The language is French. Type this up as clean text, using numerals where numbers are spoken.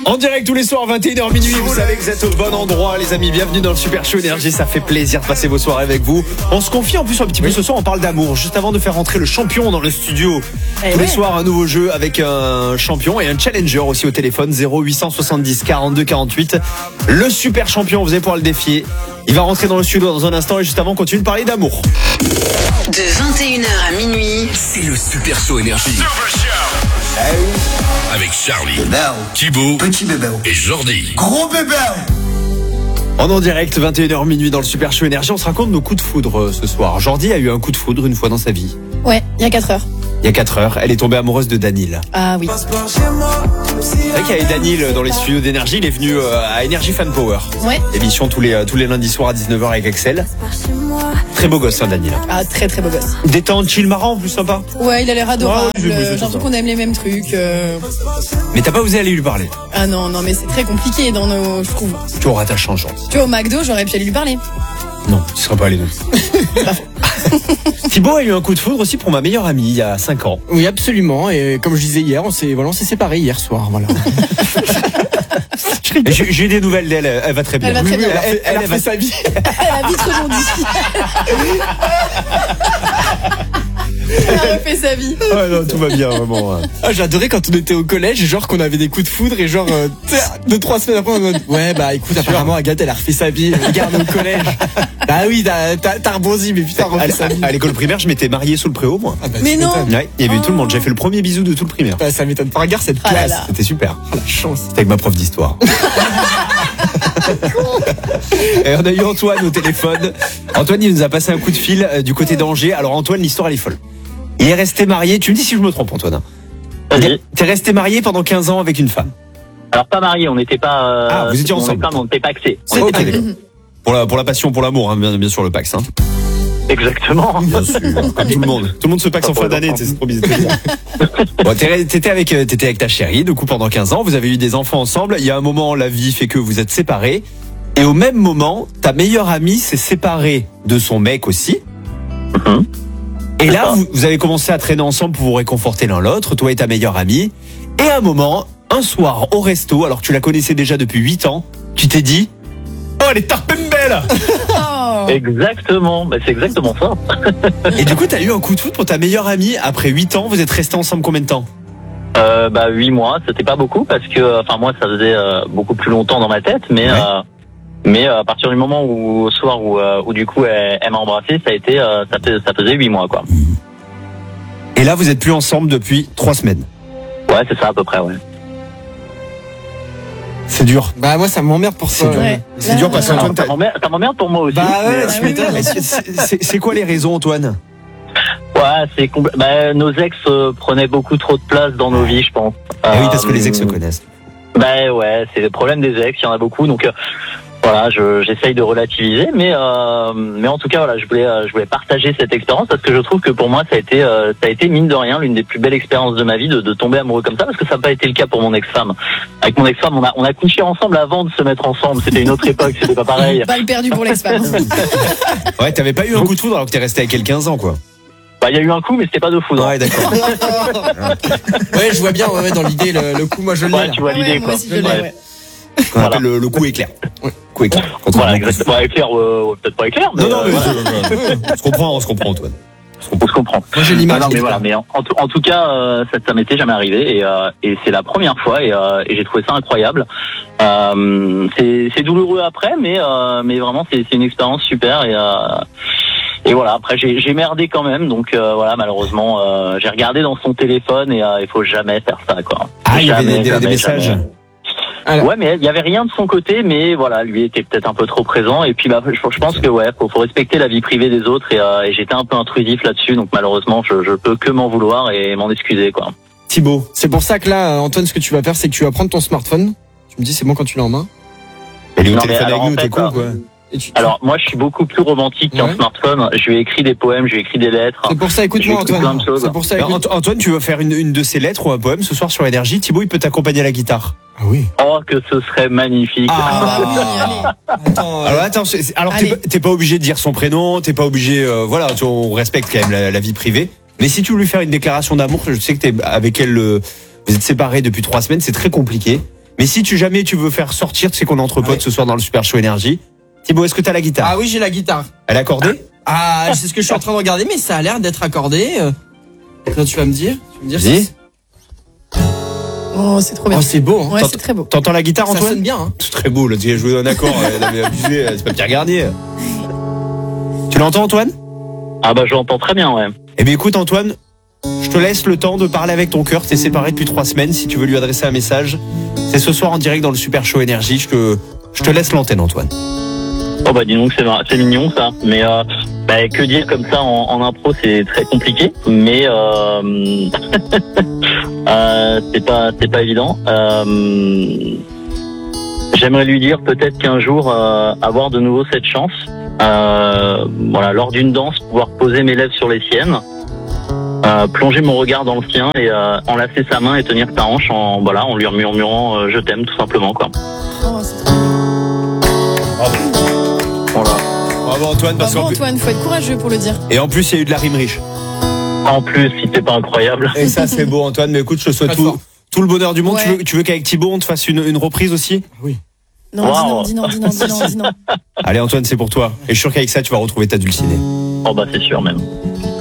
En direct tous les soirs, 21h minuit, vous savez que vous êtes au bon endroit les amis, bienvenue dans le Super Show Énergie, ça fait plaisir de passer vos soirées avec vous. On se confie en plus un petit peu ce soir, on parle d'amour, juste avant de faire rentrer le champion dans le studio. Tous les soirs un nouveau jeu avec un champion et un challenger aussi au téléphone, 0870 42 48. Le super champion, vous allez pouvoir le défier. Il va rentrer dans le studio dans un instant et juste avant on continue de parler d'amour. De 21h à minuit, c'est le Super Show Énergie. Avec Charlie, Thibaut, petit bébé et Jordi. Gros bébé. On est en direct, 21h minuit dans le Super Show Énergie. On se raconte nos coups de foudre ce soir. Jordi a eu un coup de foudre une fois dans sa vie. Ouais, il y a 4 heures. Il y a 4 heures, elle est tombée amoureuse de Danil. Ah oui. C'est vrai qu'il y avait Danil dans les studios d'Énergie. Il est venu à Energy Fan Power. Ouais. Émission tous les lundis soirs à 19h avec Axel. Très beau gosse, hein, Danil. Ah, très très beau gosse. Détente, chill, marrant, plus sympa. Ouais, il a l'air adorable. Ouais, J'ai l'impression qu'on aime les mêmes trucs. Mais t'as pas osé aller lui parler. Ah non, mais c'est très compliqué dans nos, je trouve. Tu auras ta chance, Jordi. Tu vois, au McDo, j'aurais pu aller lui parler. Non, tu seras pas allé nous. Thibaut a eu un coup de foudre aussi pour ma meilleure amie il y a 5 ans. Oui, absolument. Et comme je disais hier, on s'est séparés hier soir. Voilà. J'ai eu des nouvelles d'elle, elle va très bien. Elle va très bien. Elle a fait sa vie. Elle a vite rebondi. Elle a refait sa vie. Ah non, tout va bien, vraiment. Ah, j'adorais quand on était au collège, genre qu'on avait des coups de foudre et genre 2-3 semaines après on m'a dit ouais bah écoute apparemment Agathe elle a refait sa vie, regarde au collège. Bah oui t'as rebondi mais putain refait sa vie. À l'école primaire je m'étais marié sous le préau moi. Ah bah, mais non. Ouais, il y avait tout le monde, j'ai fait le premier bisou de tout le primaire. Bah, ça m'étonne pas, regarde cette Ah là classe. là. C'était super. Oh, la chance. C'était avec ma prof d'histoire. Et on a eu Antoine au téléphone. Antoine il nous a passé un coup de fil du côté d'Angers. Alors Antoine l'histoire elle est folle. Il est resté marié, tu me dis si je me trompe Antoine. Vas-y. T'es resté marié pendant 15 ans avec une femme. Alors pas mariés, on n'était pas. Ah, vous étiez ensemble. On n'était pas axés. Ok, d'accord. Pour la passion, pour l'amour, hein, bien sûr le Pax. Hein. Exactement. Bien sûr, comme tout le monde. Tout le monde se Pax en fin d'année, c'est trop bizarre. Bon, t'étais avec ta chérie, du coup pendant 15 ans, vous avez eu des enfants ensemble. Il y a un moment, la vie fait que vous êtes séparés. Et au même moment, ta meilleure amie s'est séparée de son mec aussi. Mhm. Et là, vous avez commencé à traîner ensemble pour vous réconforter l'un l'autre, toi et ta meilleure amie. Et à un moment, un soir au resto, alors que tu la connaissais déjà depuis 8 ans, tu t'es dit « Oh, elle est tarpembelle !» Oh. Exactement. Bah, c'est exactement ça. Et du coup, t'as eu un coup de foudre pour ta meilleure amie. Après 8 ans, vous êtes restés ensemble combien de temps? 8 mois, c'était pas beaucoup parce que, enfin moi, ça faisait beaucoup plus longtemps dans ma tête, mais. Ouais. Mais à partir du moment où au soir où du coup elle m'a embrassé, ça faisait 8 mois quoi. Et là, vous êtes plus ensemble depuis 3 semaines. Ouais, c'est ça à peu près, ouais. C'est dur. Bah moi ça m'emmerde pour ça. C'est dur. Ouais. C'est dur parce Alors, qu'Antoine, ça m'emmerde pour moi aussi. Bah ouais, mais, tu oui, m'étonnes. oui. c'est quoi les raisons, Antoine? ouais, nos ex prenaient beaucoup trop de place dans nos vies, je pense. Eh oui, parce que les ex se connaissent. Bah ouais, c'est le problème des ex, il y en a beaucoup, donc voilà, j'essaye de relativiser, mais en tout cas voilà, je voulais partager cette expérience parce que je trouve que pour moi ça a été mine de rien l'une des plus belles expériences de ma vie de tomber amoureux comme ça, parce que ça n'a pas été le cas pour mon ex-femme. Avec mon ex-femme, on a couché ensemble avant de se mettre ensemble, c'était une autre époque, c'était pas pareil. Balle perdue pour l'expert. Ouais, t'avais pas eu un coup de foudre alors que t'es resté avec elle 15 ans, quoi. Bah il y a eu un coup, mais c'était pas de foudre. Ouais, d'accord. Ouais je vois bien ouais, dans l'idée le coup moi je l'ai. Ouais, tu vois l'idée Ouais, quoi. moi aussi, je l'ai, ouais. On appelle le coup éclair. Coup éclair. Voilà, exactement. Ouais, éclair, peut-être pas éclair, mais Non, mais voilà. on se comprend, Antoine. On se comprend. Moi j'ai l'image. Non, mais voilà, mais en tout cas, ça m'était jamais arrivé et c'est la première fois et j'ai trouvé ça incroyable. C'est douloureux après, mais vraiment c'est une expérience super et voilà. Après j'ai merdé quand même, donc voilà, malheureusement j'ai regardé dans son téléphone et il faut jamais faire ça quoi. Ah, il y avait Jamais, des messages. jamais. Alors. Ouais, mais il y avait rien de son côté, mais voilà, lui était peut-être un peu trop présent. Et puis, je pense que ouais, faut respecter la vie privée des autres. Et j'étais un peu intrusif là-dessus, donc malheureusement, je peux que m'en vouloir et m'en excuser, quoi. Thibaut. C'est pour ça que là Antoine ce que tu vas faire c'est que tu vas prendre ton smartphone. Tu me dis c'est bon quand tu l'as en main. Elle est au Non, téléphone mais alors, avec nous, en t'es fait, con, quoi. Et tu... Alors, moi, je suis beaucoup plus romantique qu'un Ouais. smartphone. Je lui ai écrit des poèmes, je lui ai écrit des lettres. C'est pour ça écoute-moi J'ai écrit plein Antoine. de choses. C'est pour ça Alors, écoute... Antoine, tu veux faire une de ces lettres ou un poème ce soir sur Énergie. Thibaut, il peut t'accompagner à la guitare. Ah oui. Oh, que ce serait magnifique. Ah, oui, allez. Attends. Alors attends, alors Allez. t'es pas obligé de dire son prénom, t'es pas obligé, voilà, on respecte quand même la vie privée. Mais si tu veux lui faire une déclaration d'amour, je sais que t'es avec elle, vous êtes séparés depuis 3 semaines, c'est très compliqué. Mais si jamais tu veux faire sortir, tu sais qu'on est entre potes ce soir dans le Super Show Énergie. Thibaut, est-ce que t'as la guitare? Ah oui, j'ai la guitare. Elle est accordée? Ah, c'est ce que je suis en train de regarder, mais ça a l'air d'être accordé. Là, tu vas me dire. Vas-y. Si... Oh, c'est trop bien. Oh, c'est beau. Hein. Ouais, c'est très beau. T'entends la guitare, Ça Antoine? sonne bien. Hein. C'est très beau, là, tu as joué d'un accord, elle avait abusé, c'est pas Pierre Garnier. Tu l'entends, Antoine? Ah bah je l'entends très bien, ouais. Eh bien écoute, Antoine, je te laisse le temps de parler avec ton cœur. T'es séparé depuis 3 semaines. Si tu veux lui adresser un message, c'est ce soir en direct dans le Super Show Énergie. Je te laisse l'antenne, Antoine. Oh bah dis donc, c'est mignon ça. Mais que dire comme ça en impro, c'est très compliqué. Mais c'est pas évident. J'aimerais lui dire peut-être qu'un jour avoir de nouveau cette chance. Voilà, lors d'une danse, pouvoir poser mes lèvres sur les siennes, plonger mon regard dans le sien et enlacer sa main et tenir sa hanche en lui murmurant je t'aime tout simplement quoi. Oh, c'est trop bien. Voilà. Bravo Antoine, parce Bravo qu'en Antoine, faut être courageux pour le dire. et en plus il y a eu de la rime riche. En plus, si c'est pas incroyable. Et ça c'est beau Antoine, mais écoute, je te souhaite Très fort. tout le bonheur du monde. Ouais. Tu veux qu'avec Thibaut on te fasse une reprise aussi? Non, Wow. dis non. Allez Antoine, c'est pour toi. Et je suis sûr qu'avec ça tu vas retrouver ta dulcinée. Oh bah c'est sûr même.